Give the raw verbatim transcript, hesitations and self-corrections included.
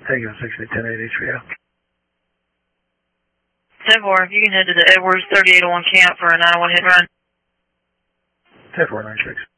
Thank you, six eight ten eight H V O. ten four, if you can head to the Edwards thirty-eight oh one camp for a nine one hit run. ten four nine six.